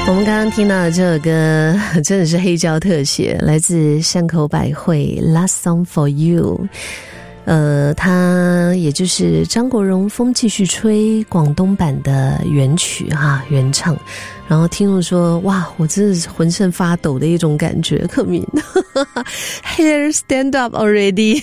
我们刚刚听到的这首歌真的是黑胶特写，来自山口百惠 Last Song for You。它也就是张国荣《风继续吹》广东版的原曲原唱。然后听了说，哇，我真的是浑身发抖的一种感觉。克敏Hair stand up already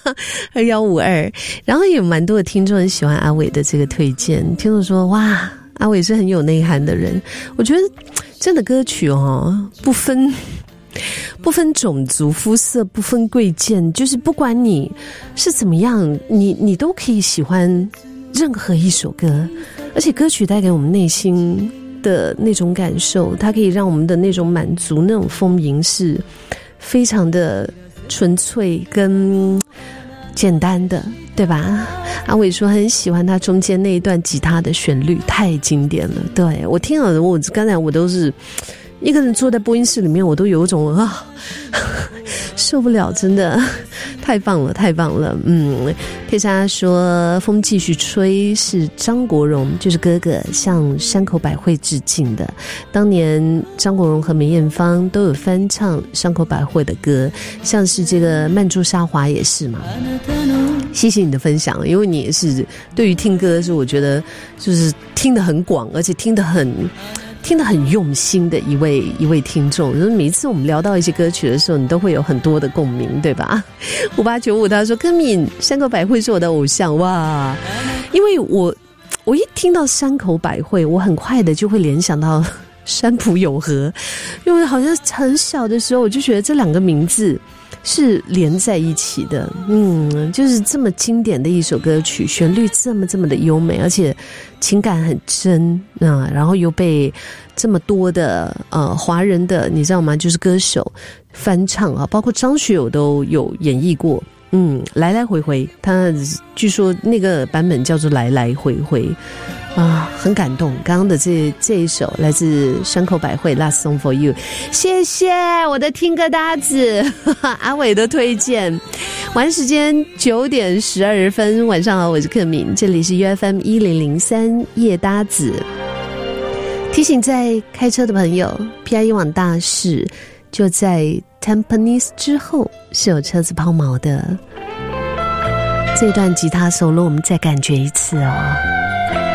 2152。然后也有蛮多的听众很喜欢阿伟的这个推荐，听了说，哇，阿伟是很有内涵的人。我觉得真的歌曲不分种族肤色，不分贵贱，就是不管你是怎么样，你都可以喜欢任何一首歌。而且歌曲带给我们内心的那种感受，它可以让我们的那种满足，那种丰盈是非常的纯粹跟简单的，对吧？阿伟说很喜欢他中间那一段吉他的旋律，太经典了。对，我听了，刚才我都是一个人坐在播音室里面，我都有一种受不了，真的太棒了，太棒了。佩莎说风继续吹是张国荣，就是哥哥向山口百惠致敬的。当年张国荣和梅艳芳都有翻唱山口百惠的歌，像是这个曼珠沙华也是嘛。谢谢你的分享，因为你也是对于听歌是我觉得就是听得很广，而且听得很用心的一位听众。就是每一次我们聊到一些歌曲的时候，你都会有很多的共鸣，对吧？5895他说柯敏山口百惠是我的偶像。哇，因为我一听到山口百惠，我很快的就会联想到山浦有和，因为好像很小的时候我就觉得这两个名字是连在一起的。就是这么经典的一首歌曲，旋律这么的优美，而且情感很真然后又被这么多的华人的你知道吗，就是歌手翻唱包括张学友都有演绎过。来来回回，他据说那个版本叫做来来回回很感动。刚刚的这一首来自山口百惠 Last Song for You， 谢谢我的听歌搭子阿伟的推荐。晚时间9点12分，晚上好，我是克敏，这里是 UFM1003 夜搭子。提醒在开车的朋友， PIE 网大士就在 Tampines 之后是有车子抛锚的。这段吉他solo我们再感觉一次